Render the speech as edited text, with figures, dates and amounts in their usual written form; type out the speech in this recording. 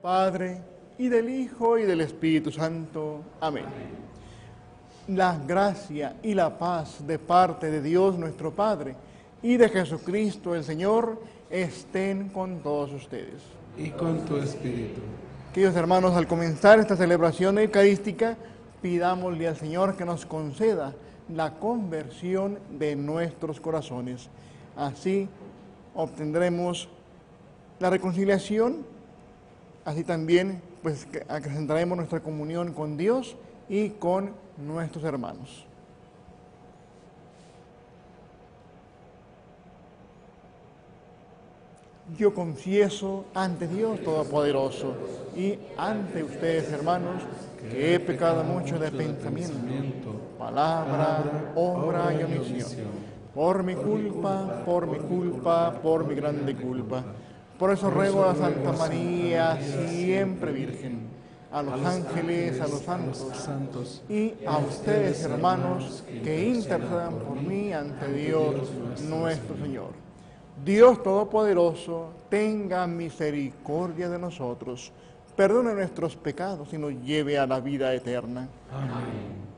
Padre, y del Hijo, y del Espíritu Santo. Amén. La gracia y la paz de parte de Dios nuestro Padre y de Jesucristo el Señor estén con todos ustedes. Y con tu espíritu. Queridos hermanos, al comenzar esta celebración eucarística, pidámosle al Señor que nos conceda la conversión de nuestros corazones. Así obtendremos la reconciliación, así también pues acrecentaremos nuestra comunión con Dios y con nuestros hermanos. Yo confieso ante Dios Todopoderoso y ante ustedes, hermanos, que he pecado mucho de pensamiento, palabra, obra y omisión. Por mi culpa, por mi grande culpa. Por eso ruego a la Santa María, siempre Virgen, a los ángeles, a los santos y a ustedes, hermanos, que intercedan por mí ante Dios nuestro Señor. Dios Todopoderoso, tenga misericordia de nosotros, perdone nuestros pecados y nos lleve a la vida eterna. Amén.